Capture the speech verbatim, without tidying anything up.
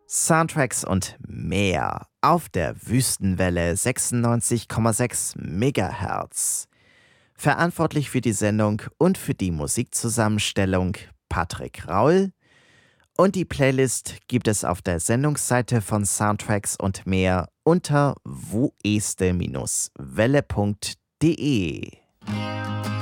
Soundtracks und mehr auf der Wüstenwelle sechsundneunzig Komma sechs Megahertz. Verantwortlich für die Sendung und für die Musikzusammenstellung Patrick Raul. Und die Playlist gibt es auf der Sendungsseite von Soundtracks und mehr unter woeste Bindestrich welle punkt de.